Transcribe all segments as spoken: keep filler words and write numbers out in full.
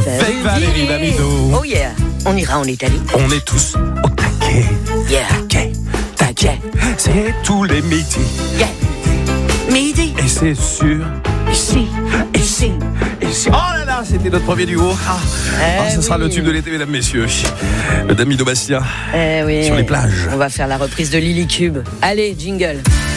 avec Valérie Damido. Oh yeah, on ira en Italie. On est tous au taquet. Yeah. Taquet, taquet. C'est tous les midis. Yeah. Midi. Et c'est sûr. Ici. Ici. Ici. Oh là là, c'était notre premier duo. Ah, Eh ah, ce oui. sera le tube de l'été, mesdames, messieurs. Le Damido Bastien. Eh oui. Sur les plages. On va faire la reprise de Lily Cube. Allez, jingle.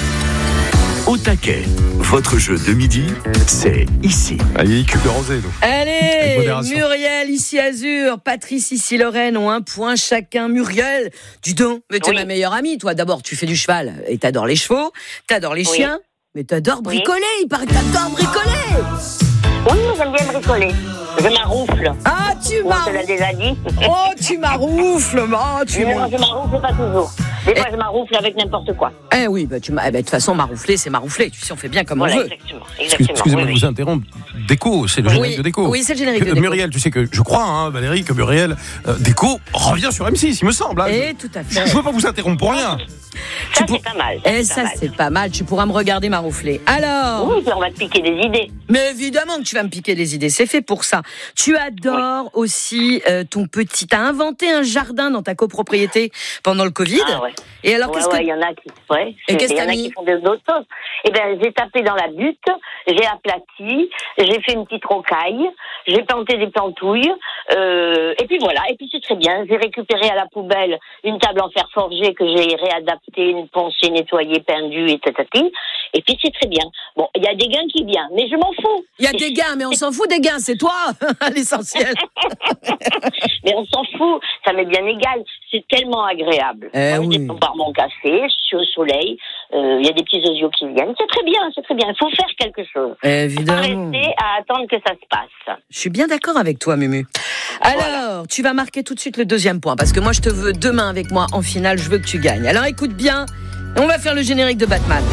Au taquet, votre jeu de midi, c'est ici. Ah, il y a cube de rosé, nous. Avec Allez, modération. Muriel, ici Azur, Patrice, ici Lorraine, ont un point chacun. Muriel, dis donc, mais t'es Oui. ma meilleure amie, toi. D'abord, tu fais du cheval et t'adores les chevaux, t'adores les Oui. chiens, mais t'adores bricoler. Il paraît que t'adores bricoler. Oui, j'aime bien bricoler. Je m'arroufle. Ah, tu On m'as... te l'a déjà dit. Oh, tu m'arroufles, oh, tu Mais m'as... moi, je m'arroufle pas toujours. Des fois, je m'arroufle avec n'importe quoi. Eh oui, bah, tu m'as... eh ben, de toute façon, maroufler, c'est maroufler. Tu sais, on fait bien comme Voilà, on veut. exactement. Excuse- exactement. Excusez-moi Oui, de oui. vous interrompre. Déco, c'est le Oui. générique de Déco. Oui, c'est le générique Que- de Déco. Muriel, tu sais que je crois, hein, Valérie, que Muriel, euh, Déco revient sur M six, il me semble. Hein. Eh, tout à fait. Je ne veux pas vous interrompre pour rien. Ça, pour- c'est pas mal. Eh, c'est ça, pas mal. c'est pas mal. Tu pourras me regarder maroufler. Alors... Oui, on va te piquer des idées. Mais évidemment que tu vas me piquer des idées, c'est fait pour ça. Tu adores aussi euh, ton petit... T'as inventé un jardin dans ta copropriété pendant le Covid. Ah ouais. Et alors, Ouais, qu'est-ce ouais, que... il y en a qui, ouais, Et qu'est-ce il y que en t'as a mis qui font d'autres choses. Eh ben, j'ai tapé dans la butte, j'ai aplati, j'ai fait une petite rocaille, j'ai planté des plantouilles, euh, et puis voilà, et puis c'est très bien. J'ai récupéré à la poubelle une table en fer forgé que j'ai réadaptée, une poncée, nettoyée, peindue, et tatati. Et puis c'est très bien. Bon, il y a des gains qui viennent, mais je m'en fous. Il y a des gains, mais on s'en fout des gains, c'est toi l'essentiel. Mais on s'en fout, ça m'est bien égal. C'est tellement agréable. Eh Moi, oui. je descends par mon café, je suis au soleil, euh, il y a des petits osios qui viennent. C'est très bien, c'est très bien. Il faut faire quelque chose. Pas Évidemment. rester à attendre que ça se passe. Je suis bien d'accord avec toi, Mumu. Alors, Voilà. tu vas marquer tout de suite le deuxième point, parce que moi, je te veux demain avec moi en finale, je veux que tu gagnes. Alors, écoute bien, on va faire le générique de Batman.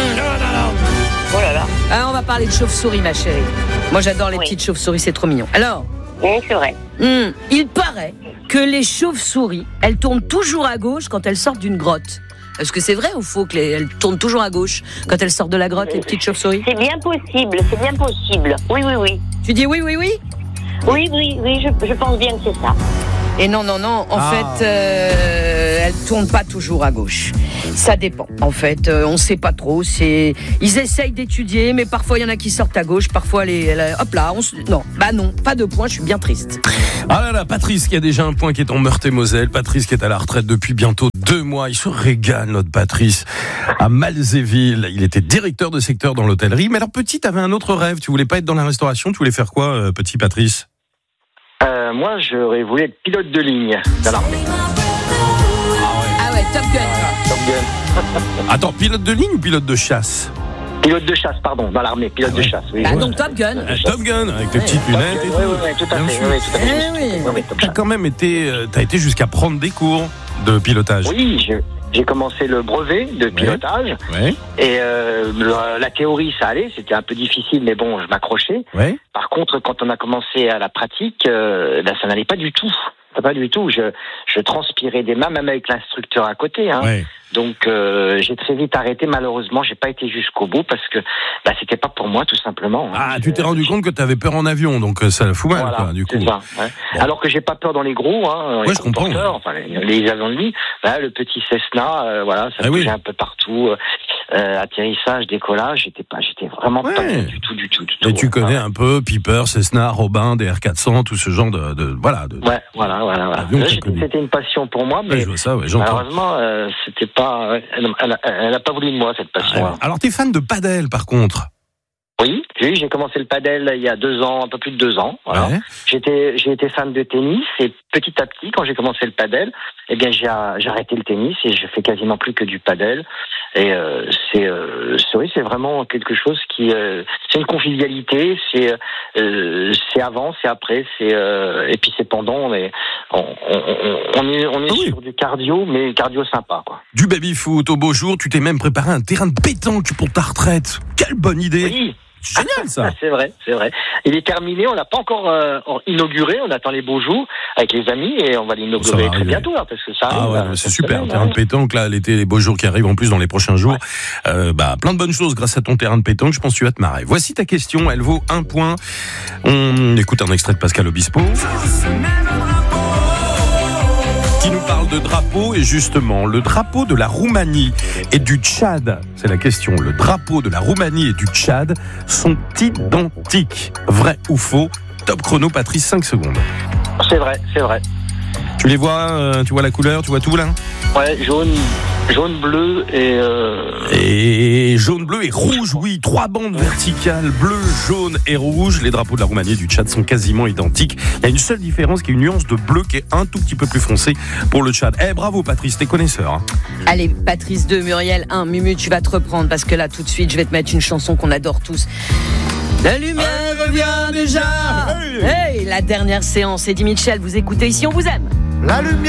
Oh là là. Alors, on va parler de chauve-souris, ma chérie. Moi, j'adore les Oui. petites chauves-souris, c'est trop mignon. Alors, Oui, c'est vrai. hmm, il paraît que les chauves-souris, elles tournent toujours à gauche quand elles sortent d'une grotte. Est-ce que c'est vrai ou faux qu'elles tournent toujours à gauche quand elles sortent de la grotte, les petites chauves-souris? C'est bien possible, c'est bien possible. Oui, oui, oui. Tu dis oui, oui, oui? Oui, oui, oui, je, je pense bien que c'est ça. Et non, non, non, en Ah. fait, euh, elles tournent pas toujours à gauche. Ça dépend, en fait, euh, on sait pas trop. C'est... Ils essayent d'étudier, mais parfois il y en a qui sortent à gauche, parfois les... les- hop là, on se... non, bah non, pas de point, je suis bien triste. Ah là là, Patrice qui a déjà un point qui est en Meurthe-et-Moselle. Patrice qui est à la retraite depuis bientôt deux mois. Il se régale, notre Patrice, à Malzéville. Il était directeur de secteur dans l'hôtellerie. Mais alors, petit, t'avais un autre rêve. Tu voulais pas être dans la restauration. Tu voulais faire quoi, euh, petit Patrice? Euh, moi, j'aurais voulu être pilote de ligne dans l'armée. Ah ouais, Top Gun. Top Gun. Attends, pilote de ligne ou pilote de chasse? Pilote de chasse, pardon, dans l'armée, pilote Ah ouais. de chasse. Oui, Bah, oui. donc Top Gun. Euh, Top Gun, avec les Ouais. petites lunettes et Oui, tout. oui, oui, tout à Bien fait. sûr. Oui, tout à fait. Eh oui. Oui, oui, Top T'as Gun. quand même été, euh, t'as été jusqu'à prendre des cours de pilotage. Oui, je- j'ai commencé le brevet de pilotage Ouais, et euh, la, la théorie, ça allait, c'était un peu difficile, mais bon, je m'accrochais. ouais. Par contre, quand on a commencé à la pratique, euh, là, ça n'allait pas du tout. Pas du tout. Je, je transpirais des mains, même avec l'instructeur à côté. Hein. Ouais. Donc, euh, j'ai très vite arrêté. Malheureusement, j'ai pas été jusqu'au bout parce que bah, c'était pas pour moi, tout simplement. hein. Ah, tu t'es rendu compte que t'avais peur en avion, donc euh, ça fout mal, Voilà, quoi, du coup. c'est ça, ouais. Bon. Alors que j'ai pas peur dans les gros, hein, Ouais, les je comprends, transporteurs, enfin, les, les avions de ligne. Bah, le petit Cessna, euh, voilà, ça Ah oui. bougeait un peu partout. Euh, euh, atterrissage, décollage, j'étais pas, j'étais vraiment Ouais. pas bien du tout, du tout, du tout. Et tu ouais. connais un peu Piper, Cessna, Robin, D R quatre cents, tout ce genre de, de voilà. De, Ouais, voilà, voilà, voilà. Avion que Là, t'as j'étais- connu. C'était une passion pour moi, Ouais, mais je vois ça, ouais, j'entends. malheureusement, euh, c'était pas. ouais, Elle, elle, elle a pas voulu de moi cette passion. Ouais. Alors, t'es fan de padel, par contre. Oui, oui, j'ai commencé le padel il y a deux ans, un peu plus de deux ans. Voilà. Ouais. J'étais, j'ai été fan de tennis et petit à petit, quand j'ai commencé le padel, eh bien j'ai, j'ai arrêté le tennis et je fais quasiment plus que du padel. Et euh, c'est, euh, c'est, oui, c'est vraiment quelque chose qui, euh, c'est une convivialité, c'est, euh, c'est avant, c'est après, c'est euh, et puis c'est pendant. On est, on, on, on est, on est Ah oui. sur du cardio, mais cardio sympa, quoi. Du baby-foot au beau jour, tu t'es même préparé un terrain de pétanque pour ta retraite. Quelle bonne idée. Oui. C'est génial, ça. C'est vrai, c'est vrai. Il est terminé, on l'a pas encore euh, inauguré, on attend les beaux jours avec les amis et on va l'inaugurer très bientôt, là, parce que ça arrive. Ah ouais, là, c'est super. semaine, Terrain ouais. de pétanque, là, l'été, les beaux jours qui arrivent en plus dans les prochains jours. Ouais. Euh, bah, plein de bonnes choses grâce à ton terrain de pétanque. Je pense que tu vas te marrer. Voici ta question. Elle vaut un point. On écoute un extrait de Pascal Obispo, qui nous parle de drapeau, et justement, le drapeau de la Roumanie et du Tchad, c'est la question, le drapeau de la Roumanie et du Tchad sont identiques. Vrai ou faux? Top chrono, Patrice, cinq secondes. C'est vrai, c'est vrai. Tu les vois, euh, tu vois la couleur, tu vois tout là? Ouais, jaune, jaune, bleu et... Euh... Et jaune, bleu et rouge, oui, trois bandes verticales, bleu, jaune et rouge. Les drapeaux de la Roumanie et du Tchad sont quasiment identiques. Il y a une seule différence qui est une nuance de bleu qui est un tout petit peu plus foncé pour le Tchad. Eh, bravo Patrice, t'es connaisseur. Hein. Allez, Patrice deux, Muriel un, Mumu, tu vas te reprendre parce que là, tout de suite, je vais te mettre une chanson qu'on adore tous. La lumière revient déjà. Hey, la dernière séance, Eddie Mitchell, vous écoutez Ici, on vous aime. La lumière